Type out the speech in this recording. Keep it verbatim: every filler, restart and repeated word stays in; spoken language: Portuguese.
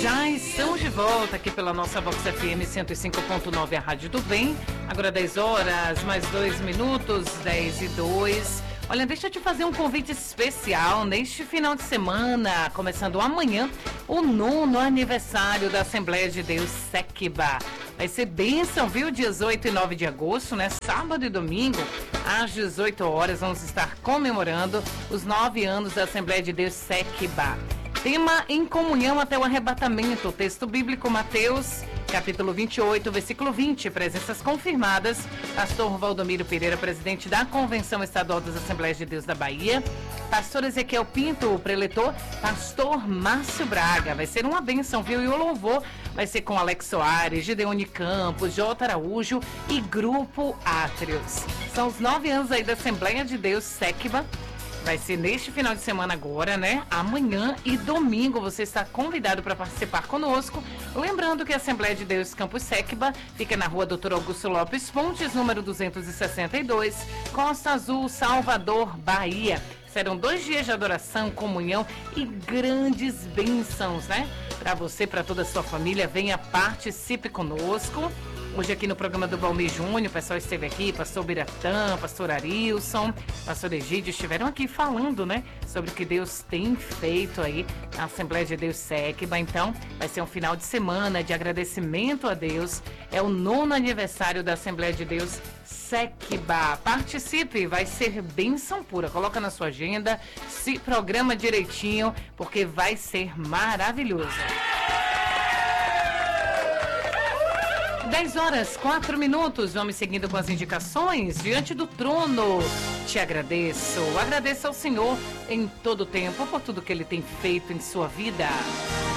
Já estamos de volta aqui pela nossa Vox F M cento e cinco ponto nove, a Rádio do Bem. Agora dez horas, mais dois minutos, dez e dois. Olha, deixa eu te fazer um convite especial neste final de semana, começando amanhã, o nono aniversário da Assembleia de Deus Sequiba. Vai ser bênção, viu? Dias oito e nove de agosto, né? Sábado e domingo, às dezoito horas, vamos estar comemorando os nove anos da Assembleia de Deus Sequiba. Tema em comunhão até o arrebatamento, texto bíblico Mateus, capítulo vinte e oito, versículo vinte, presenças confirmadas, pastor Valdomiro Pereira, presidente da Convenção Estadual das Assembleias de Deus da Bahia, pastor Ezequiel Pinto, o preletor, pastor Márcio Braga, vai ser uma bênção, viu? E o louvor vai ser com Alex Soares, Gideone Campos, Jota Araújo e Grupo Átrios. São os nove anos aí da Assembleia de Deus Sequiba. Vai ser neste final de semana agora, né? Amanhã e domingo você está convidado para participar conosco. Lembrando que a Assembleia de Deus Campus Sequiba fica na rua doutor Augusto Lopes Pontes, número duzentos e sessenta e dois, Costa Azul, Salvador, Bahia. Serão dois dias de adoração, comunhão e grandes bênçãos, né? Para você, para toda a sua família, venha, participe conosco. Hoje aqui no programa do Balmir Júnior, o pessoal esteve aqui, pastor Biratã, pastor Arilson, pastor Egídio, estiveram aqui falando, né, sobre o que Deus tem feito aí na Assembleia de Deus Sequiba. Então, vai ser um final de semana de agradecimento a Deus. É o nono aniversário da Assembleia de Deus Sequiba. Participe, vai ser bênção pura. Coloca na sua agenda, se programa direitinho, porque vai ser maravilhoso. dez horas, quatro minutos, vamos seguindo com as indicações diante do trono. Te agradeço, agradeço ao Senhor em todo o tempo por tudo que Ele tem feito em sua vida.